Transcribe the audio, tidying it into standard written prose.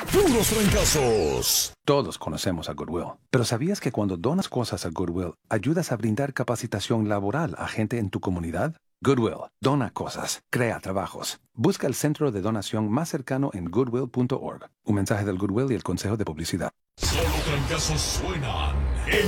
Puros Trancazos. Todos conocemos a Goodwill, pero ¿sabías que cuando donas cosas a Goodwill, ayudas a brindar capacitación laboral a gente en tu comunidad? Goodwill, dona cosas, crea trabajos. Busca el centro de donación más cercano en goodwill.org. Un mensaje del Goodwill y el Consejo de Publicidad. Solo trancazos suenan en